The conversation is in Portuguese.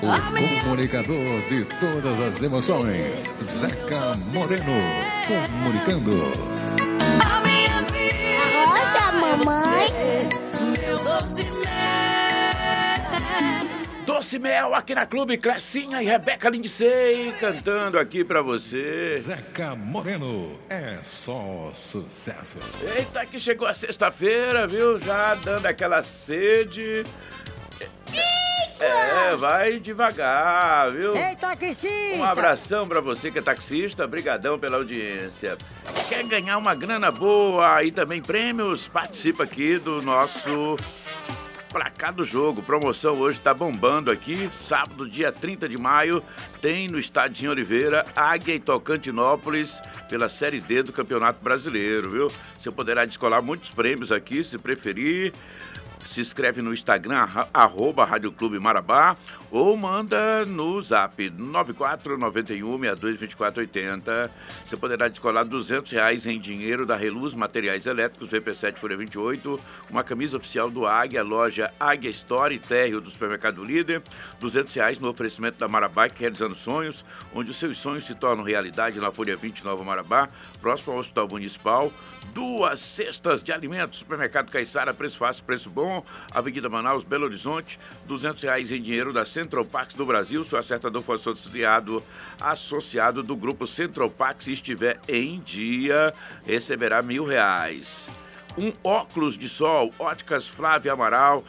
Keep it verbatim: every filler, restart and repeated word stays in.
O comunicador de todas as emoções, Zeca Moreno, comunicando. Rosa, mamãe. Doce Mel aqui na Clube, Clecinha e Rebeca Lindsay cantando aqui pra você. Zeca Moreno, é só sucesso. Eita, que chegou a sexta-feira, viu? Já dando aquela sede. É, vai devagar, viu? Ei, taxista! Um abração pra você que é taxista, brigadão pela audiência. Quer ganhar uma grana boa e também prêmios? Participa aqui do nosso Pra Cá do Jogo. Promoção hoje tá bombando aqui, sábado, dia trinta de maio, tem no estádio em Oliveira, Águia e Tocantinópolis, pela Série D do Campeonato Brasileiro, viu? Você poderá descolar muitos prêmios aqui, se preferir. Se inscreve no Instagram, arroba Rádio Clube Marabá, ou manda no zap nove quatro nove um seis dois dois quatro oito zero. Você poderá descolar duzentos reais em dinheiro da Reluz Materiais Elétricos, V P sete Folha vinte e oito, uma camisa oficial do Águia, loja Águia Store, térreo do Supermercado Líder, duzentos reais no oferecimento da Marabá, realizando sonhos, onde os seus sonhos se tornam realidade na Folha vinte, Nova Marabá, próximo ao Hospital Municipal. Duas cestas de alimentos, Supermercado Caiçara, preço fácil, preço bom, Avenida Manaus, Belo Horizonte, duzentos reais em dinheiro da Central Pax do Brasil. Se o acertador for associado, associado do grupo Central Pax e estiver em dia, receberá mil reais. Um óculos de sol, Óticas Flávia Amaral,